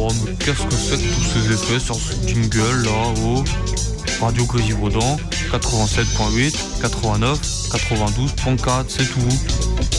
mais qu'est-ce que c'est que tous ces effets sur ce jingle là, oh Radio Grévaudan, 87.8, 89, 92.4, c'est tout.